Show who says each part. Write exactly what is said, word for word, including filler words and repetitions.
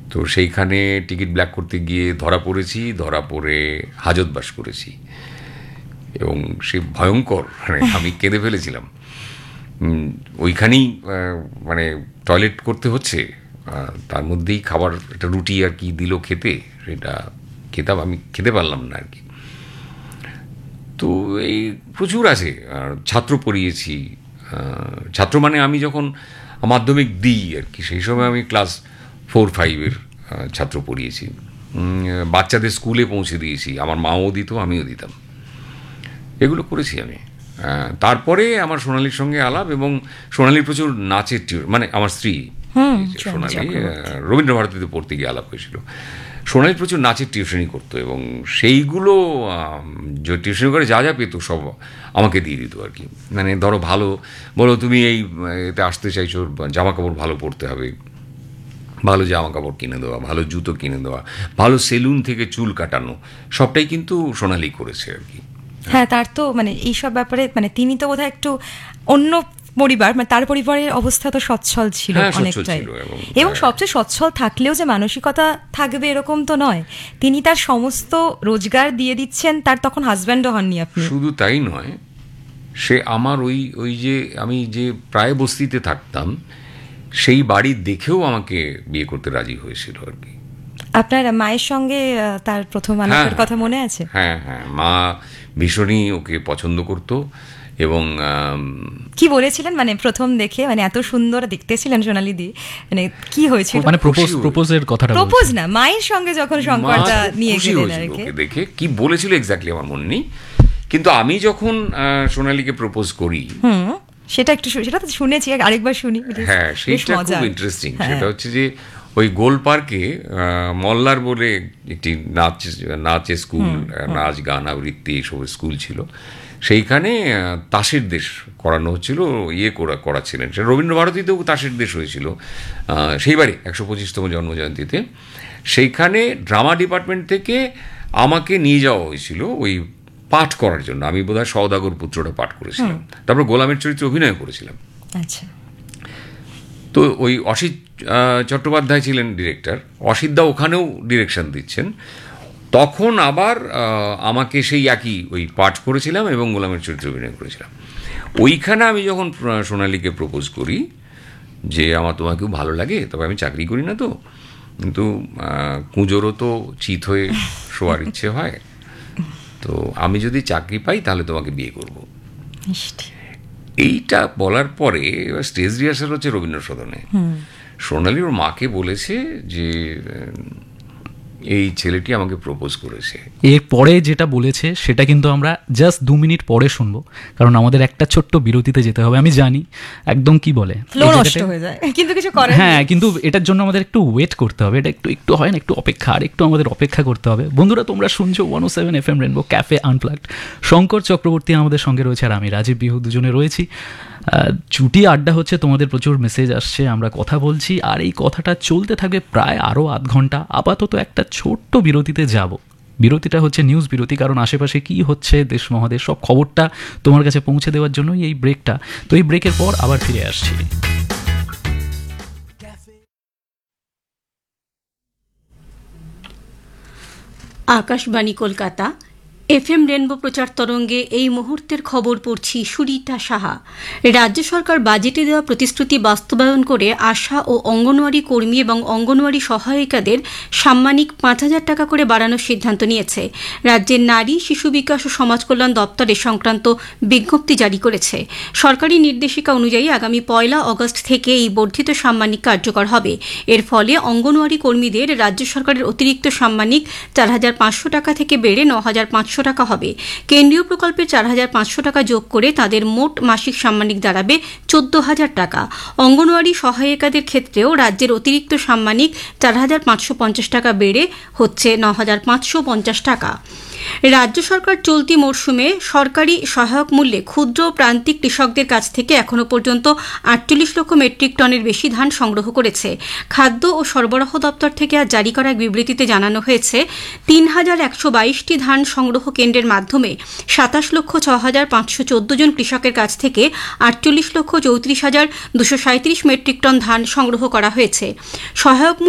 Speaker 1: তো সেইখানে ticket black করতে গিয়ে ধরা পড়েছি, ধরা পড়ে হাজতবাস করেছি এবং সে ভয়ঙ্কর, মানে আমি কেঁদে ফেলেছিলাম। ওইখানেই মানে টয়লেট করতে হচ্ছে, তার মধ্যেই খাবার একটা রুটি আর কি দিল খেতে, সেটা খেতাম, আমি খেতে পারলাম না আর কি। তো এই প্রচুর আছে। ছাত্র পড়িয়েছি, ছাত্র মানে আমি যখন মাধ্যমিক দিই আর কি, সেই সময় আমি ক্লাস ফোর ফাইভের ছাত্র পড়িয়েছি। বাচ্চাদের স্কুলে পৌঁছে দিয়েছি, আমার মাও দিত, আমিও দিতাম, এগুলো করেছি আমি। তারপরে আমার সোনালির সঙ্গে আলাপ, এবং সোনালির প্রচুর নাচের টিউর, মানে আমার স্ত্রী সোনালি রবীন্দ্রভারতীতে পড়তে গিয়ে আলাপ হয়েছিল। সোনালি প্রচুর নাচের টিউশনি করতো, এবং সেইগুলো যে টিউশনি করে যা যা পেতো সব আমাকে দিয়ে দিত আর কি। মানে ধরো ভালো বলো তুমি এই এতে আসতে চাইছো, জামা কাপড় ভালো পরতে হবে, ভালো জামা কাপড় কিনে দেওয়া, ভালো জুতো কিনে দেওয়া, ভালো সেলুন থেকে চুল কাটানো, সবটাই কিন্তু সোনালি করেছে আর কি।
Speaker 2: হ্যাঁ, তার তো মানে এইসব ব্যাপারে মানে তিনি তো বোধহয় একটু অন্য পরিবার, মানে তার পরিবারের অবস্থা তো সচ্ছল ছিল অনেকটাই, এবং সবচেয়ে সচ্ছল থাকলেও যে মানসিকতা থাকবে এরকম তো নয়। তিনি তার সমস্ত রোজগার দিয়ে দিচ্ছেন, তার তখন হাজব্যান্ডও হননি আপনি।
Speaker 1: শুধু তাই নয়, সে আমার ওই ওই যে আমি যে প্রায় বস্তিতে থাকতাম, সেই বাড়ি দেখেও আমাকে বিয়ে করতে রাজি হয়েছিল আর কি।
Speaker 2: আপনার মায়ের সঙ্গে তার প্রথম আলাপের কথা মনে আছে?
Speaker 1: হ্যাঁ হ্যাঁ, মা ভীষণই ওকে পছন্দ করতো। এবং
Speaker 2: কি বলেছিলেন মানে প্রথম দেখে, মানে এত সুন্দর দেখতে ছিলেন সোনালি দি, মানে কি হয়েছিল?
Speaker 3: মানে প্রপোজ প্রপোজের কথাটা,
Speaker 2: প্রপোজ না, মায়ের সঙ্গে যখন সংকটটা নিয়ে গেলেন আর কি,
Speaker 1: ওকে দেখে কি বলেছিল এক্স্যাক্টলি আমার মনে নেই, কিন্তু আমি যখন সোনালিকে প্রপোজ করি,
Speaker 2: হুম, সেটা একটু সেটা তো শুনেছি, আরেকবার শুনি।
Speaker 1: হ্যাঁ, সেইটা খুব ইন্টারেস্টিং। সেটা হচ্ছে যে ওই গোল পার্কে মল্লার বলে একটি নাচ নাচের স্কুল, নাচ গান আবৃত্তি এইসব স্কুল ছিল, সেইখানে তাসের দেশ করানো হচ্ছিল, ইয়ে করা করাছিলেন সে রবীন্দ্রভারতীতেও তাসের দেশ হয়েছিল সেইবারই একশো পঁচিশতম জন্মজয়ন্তীতে। সেইখানে ড্রামা ডিপার্টমেন্ট থেকে আমাকে নিয়ে যাওয়া হয়েছিল ওই পাঠ করার জন্য। আমি বোধহয় সওদাগর পুত্রটা পাঠ করেছিলাম, তারপর গোলামের চরিত্রে অভিনয় করেছিলাম।
Speaker 2: আচ্ছা।
Speaker 1: তো ওই অসিত চট্টোপাধ্যায় ছিলেন ডিরেক্টর, অসিতদা ওখানেও ডিরেকশন দিচ্ছেন। তখন আবার আমাকে সেই একই ওই পাঠ করেছিলাম এবং গোলামের চরিত্রে অভিনয় করেছিলাম। ওইখানে আমি যখন সোনালিকে প্রপোজ করি যে আমার তোমাকেও ভালো লাগে, তবে আমি চাকরি করি না তো, কিন্তু কুঁজোরও তো চিত হয়ে শোয়ার ইচ্ছে হয়, তো আমি যদি চাকরি পাই তাহলে তোমাকে বিয়ে করব। এইটা বলার পরে স্টেজ রিহার্সাল হচ্ছে রবীন্দ্র সদনে, সোনালি ওর মাকে বলেছে যে এই ছেলেটি আমাকে প্রপোজ করেছে।
Speaker 3: এরপরে যেটা বলেছে সেটা কিন্তু আমরা জাস্ট দু মিনিট পরে শুনবো, কারণ আমাদের একটা ছোট্ট বিরতিতে যেতে হবে। আমি জানি একদম কি বলে
Speaker 2: কিন্তু কিছু করে,
Speaker 3: হ্যাঁ, কিন্তু এটার জন্য আমাদের একটু ওয়েট করতে হবে, এটা একটু একটু হয় না, একটু অপেক্ষা, আর একটু আমাদের অপেক্ষা করতে হবে। বন্ধুরা, তোমরা শুনছো ওয়ান ও seven F M rainbow cafe unplugged. Shankar Chakraborty আমাদের সঙ্গে রয়েছে, আর আমি রাজীব বিহু, দুজনে রয়েছি। জুটি আড্ডা হচ্ছে, তোমাদের প্রচুর মেসেজ আসছে, আমরা কথা বলছি, আর এই কথাটা চলতে থাকবে প্রায় আরও আধ ঘন্টা। আপাতত একটা ছোট্ট বিরতিতে যাব। বিরতিটা হচ্ছে নিউজ বিরতি, কারণ আশেপাশে কি হচ্ছে দেশ মহাদেশ সব খবরটা তোমার কাছে পৌঁছে দেওয়ার জন্যই এই ব্রেকটা। তো এই ব্রেকের পর আবার ফিরে আসছি।
Speaker 4: Akashvani Kolkata F M rainbow প্রচার তরঙ্গে এই মুহূর্তের খবর পড়ছি সুরিতা সাহা। রাজ্য সরকার বাজেটে দেওয়া প্রতিশ্রুতি বাস্তবায়ন করে আশা ও অঙ্গনওয়াড়ি কর্মী এবং অঙ্গনওয়াড়ি সহায়িকাদের সাম্মানিক পাঁচ হাজার টাকা করে বাড়ানোর সিদ্ধান্ত নিয়েছে। রাজ্যের নারী, শিশু বিকাশ ও সমাজ কল্যাণ দপ্তর এ সংক্রান্ত বিজ্ঞপ্তি জারি করেছে। সরকারি নির্দেশিকা অনুযায়ী আগামী পয়লা অগস্ট থেকে এই বর্ধিত সাম্মানিক কার্যকর হবে। এর ফলে অঙ্গনওয়াড়ি কর্মীদের রাজ্য সরকারের অতিরিক্ত সাম্মানিক চার হাজার পাঁচশো টাকা থেকে বেড়ে ন হাজার পাঁচশো টাকা হবে। কেন্দ্রীয় প্রকল্পে চার হাজার পাঁচশো টাকা যোগ করে তাদের মোট মাসিক সাম্মানিক দাঁড়াবে চোদ্দ হাজার টাকা। অঙ্গনওয়াড়ি সহায়িকাদের ক্ষেত্রেও রাজ্যের অতিরিক্ত সাম্মানিক চার হাজার পাঁচশো পঞ্চাশ টাকা বেড়ে হচ্ছে ন হাজার পাঁচশো পঞ্চাশ টাকা। রাজ্য সরকার চলতি মরশুমে সরকারি সহায়ক মূল্যে ক্ষুদ্র প্রান্তিক কৃষকদের কাছ থেকে এখনো পর্যন্ত আটচল্লিশ লক্ষ মেট্রিক টনের বেশি ধান সংগ্রহ করেছে। খাদ্য ও সরবরাহ দপ্তর থেকে আজ জারি করা এক বিবৃতিতে জানানো হয়েছে, তিন হাজার একশো বাইশটি ধান সংগ্রহ কেন্দ্রের মাধ্যমে সাতাশ লক্ষ ছ হাজার পাঁচশো চোদ্দ জন কৃষকের কাছ থেকে আটচল্লিশ লক্ষ চৌত্রিশ হাজার দুশো সাঁত্রিশ মেট্রিক টন ধান সংগ্রহ করা হয়েছে। সহায়ক